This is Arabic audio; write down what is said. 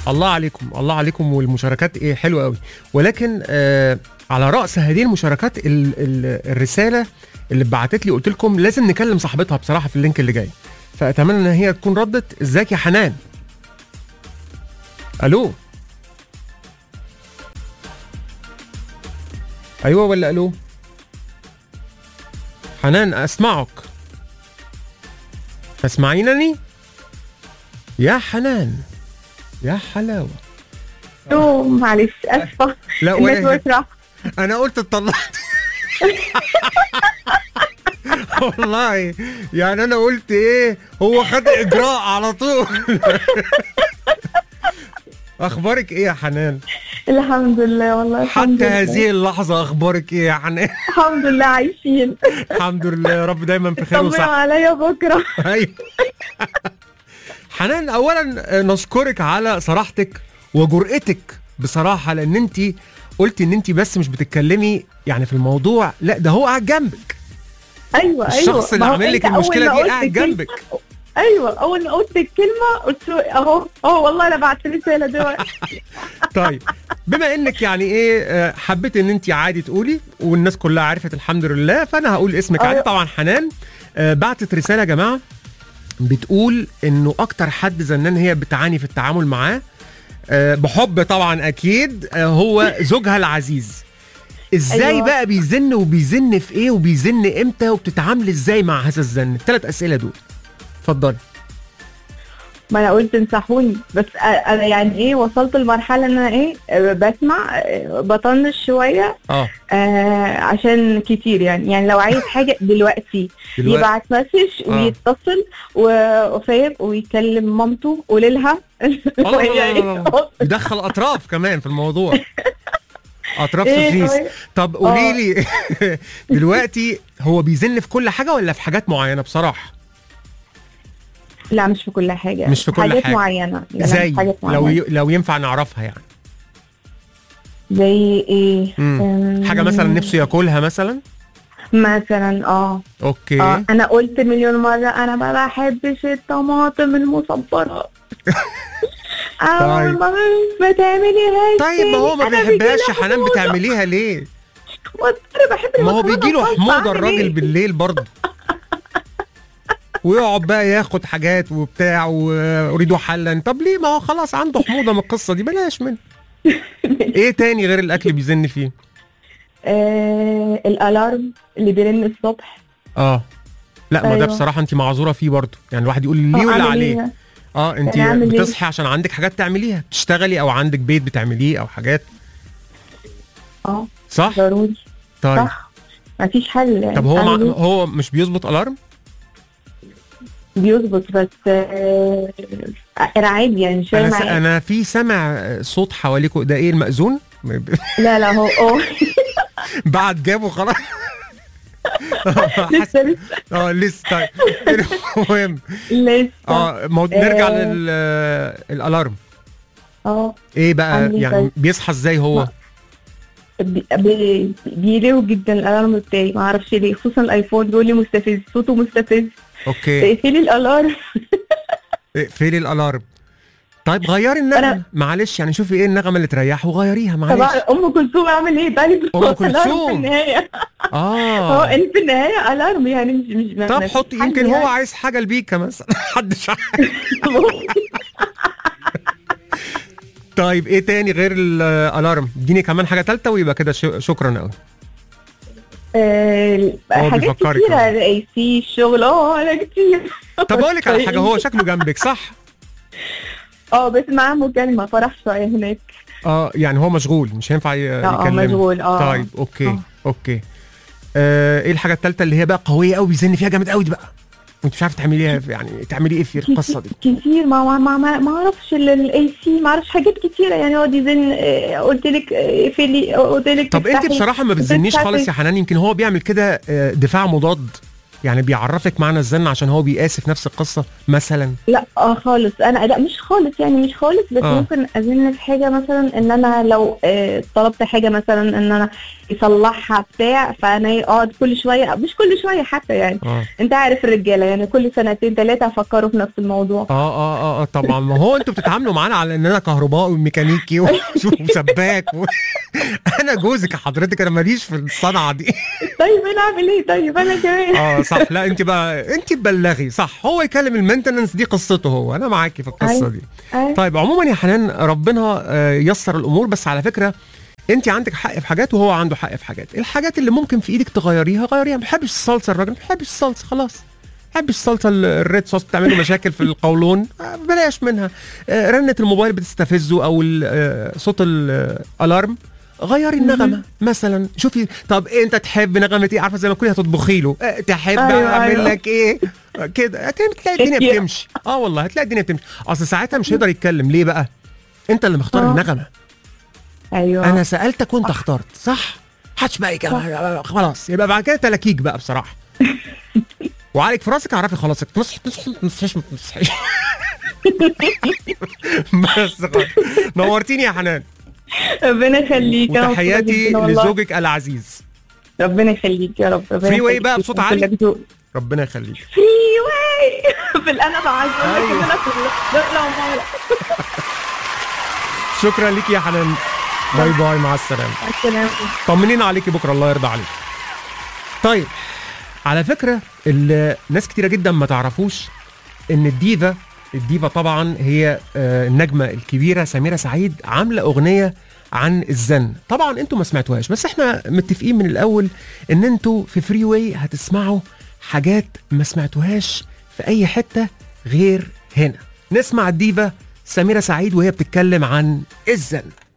الله عليكم الله عليكم، والمشاركات ايه حلوه قوي. ولكن على راس هذه المشاركات الرساله اللي بعتت لي، قلت لكم لازم نكلم صاحبتها بصراحه في اللينك اللي جاي، فاتمنى ان هي تكون ردت. ازيك يا حنان؟ الو؟ ايوه ولا الو؟ حنان اسمعك، تسمعينني يا حنان؟ يا حلاوه. معلش اسفه. لا النتورك راح. انا قلت اتطلعت. والله يعني انا قلت ايه، هو خد اجراء على طول. اخبارك ايه يا حنان؟ الحمد لله والله. حتى هذه اللحظه اخبارك ايه يا حنان؟ الحمد لله عايشين. الحمد لله، يا رب دايما في خير طمنوا وصحه. عليا بكره. ايوه. حنان، اولا نشكرك على صراحتك وجرأتك بصراحه، لان انت قلتي ان انت بس مش بتتكلمي يعني في الموضوع، لا ده هو قاعد جنبك. ايوه الشخص اللي عامل لك المشكله دي قاعد جنبك. ايوه، اول ما قلت الكلمه قلت له اهو والله انا بعت رساله دلوقتي. طيب بما انك يعني ايه حبيت ان انت عادي تقولي والناس كلها عرفت الحمد لله، فانا هقول اسمك عادي. طبعا حنان بعتت رساله يا جماعه بتقول انه اكتر حد زنان هي بتعاني في التعامل معاه بحب طبعا اكيد هو زوجها العزيز. ازاي أيوة. بقى بيزن وبيزن في ايه وبيزن امتى وبتتعاملي ازاي مع هذا الزن؟ الثلاث اسئله دول اتفضلي. ما انا قلت انصحوني، بس انا يعني ايه وصلت لمرحله ان انا ايه بسمع بطنش شويه عشان كتير يعني لو عايز حاجه دلوقتي يبعت مسج ويتصل وفاهم ويكلم مامته وليلها. يدخل اطراف كمان في الموضوع. اطراف سوسيس. طب قولي لي دلوقتي هو بيزن في كل حاجه ولا في حاجات معينه بصراحه؟ لا مش في كل حاجه، مش في كل حاجات حاجه معينه. زي لو ينفع نعرفها يعني. زي ايه؟ حاجه مثلا نفسه ياكلها مثلا اوكي. انا قلت مليون مره انا ما بحبش الطماطم المصبره. طيب ما تعمليهاش. طيب ما هو ما بيحبهاش يا حنان، بتعمليها ليه؟ بحب ما هو بيجي له حموضه الراجل بالليل برضه. ويقعد بقى ياخد حاجات وبتاع واريده حلا. طب ليه؟ ما هو خلاص عنده حموضه من القصه دي، بلاش منه. ايه تاني غير الاكل بيزن فيه؟ الالارم اللي بيرن الصبح. لا ما ده بصراحه انت معذوره فيه برضه، يعني الواحد يقول ليه ولا عليه. انت بتصحي عشان عندك حاجات تعمليها، بتشتغلي او عندك بيت بتعمليه او حاجات. صح ضروري. طيب صح مفيش حل يعني. طب هو مش بيظبط الارم؟ بيظبط بس عادي يعني شويه معايا. انا في سمع صوت حواليكوا، ده ايه المأذون؟ لا هو بعد جابه خلاص. لسه لسه. طيب المهم نرجع للالارم. ايه بقى يعني بيصحى ازاي هو؟ بيلهو جدا الالارم بتاعي، ما اعرفش ليه، خصوصا الايفون بيقول لي مستفز، صوته مستفز. اوكي اقفلي الالارم. اقفلي الالارم. طيب غيري النغمه معلش، يعني شوفي ايه النغمه اللي تريحه وغيريها معلش. طبعا ام كلثوم اعمل ايه تاني؟ ام كلثوم في النهايه. هو في النهايه الارم يعني مش طب حطي، يمكن هو عايز حاجه لبيكا مثلا. محدش عارف. طيب ايه تاني غير الالارم؟ اديني كمان حاجه ثالثه ويبقى كده شكرا قوي. حاجات كتيرة، اي سي الشغل انا كتير. طب اقول لك على حاجه، هو شكله جنبك صح؟ بس معاه مكالمه فرح شويه هناك. يعني هو مشغول مش هينفع يكلمك. مشغول. طيب اوكي. ايه الحاجه الثالثه اللي هي بقى قويه قوي بيزن فيها جامد قوي دي بقى وانت مش عارفه تعمليها، يعني تعملي ايه في القصه دي؟ كتير ما اعرفش الاي سي، ما اعرفش حاجات كتيره يعني. هو ديزن قلت لك اقفلي، قلت لك. طب انت بصراحه ما بتزنيش خالص يا حنان، يمكن هو بيعمل كده دفاع مضاد يعني بيعرفك معنى الزن عشان هو بيقاسي في نفس القصه مثلا؟ لا خالص، انا لا مش خالص يعني مش خالص، بس ممكن ازن في حاجه مثلا ان انا لو طلبت حاجه مثلا ان انا يصلحها بتاع، فانا اقعد كل شويه، مش كل شويه حتى يعني انت عارف الرجاله يعني كل سنتين 3 افكروا في نفس الموضوع. طبعا. ما هو انتوا بتتعاملوا معانا على ان انا كهربائي وميكانيكي وسباك انا جوزك حضرتك، انا ماليش في الصنعه دي. طيب انا اعمل ايه؟ طيب انا كمان صح. لا انت بقى انت تبلغي صح، هو يكلم المينتننس، دي قصته هو، انا معاكي في القصه دي. طيب عموما يا حنان ربنا يسر الامور، بس على فكره انت عندك حق في حاجات وهو عنده حق في حاجات. الحاجات اللي ممكن في ايدك تغيريها غيريها. ما بحبش الصلصه، الراجل ما بحبش الصلصه خلاص، ما بحبش الصلصه الريد صوص بتعمل له مشاكل في القولون، بلاش منها. رنه الموبايل بتستفزه او صوت الالارم، غيري النغمه مثلا. شوفي طب انت تحب نغمه ايه، عارفه زي ما تكوني هتطبخي له، تحب اعمل لك ايه كده، هتلاقي الدنيا بتمشي. والله هتلاقي الدنيا بتمشي. اصل ساعتها مش هيقدر يتكلم. ليه بقى؟ انت اللي مختار النغمه. ايوه انا سالتك وانت اخترت صح، محدش بقى خلاص. يبقى بعد كده تلاكيك بقى بصراحه. وعليك في راسك اعرفي خلاص، تصحيش ما تصحيش. بس نورتيني يا حنان. ربنا يخليك، وتحياتي لزوجك العزيز. ربنا يخليك يا رب. فري واي بقى بصوت عالي. ربنا يخليك. فري واي بالأنا بعز شكرا ليك يا حنان. باي باي، مع السلامه. طمنينا عليكي بكره، الله يرضى عليك. طيب على فكره الناس كتيره جدا ما تعرفوش ان الديفا طبعا هي النجمه الكبيره سميرة سعيد عامله اغنيه عن الزن. طبعا انتوا ما سمعتوهاش، بس احنا متفقين من الاول ان انتوا في فري واي هتسمعوا حاجات ما سمعتوهاش في اي حته غير هنا. نسمع الديفا سميرة سعيد وهي بتتكلم عن الزن.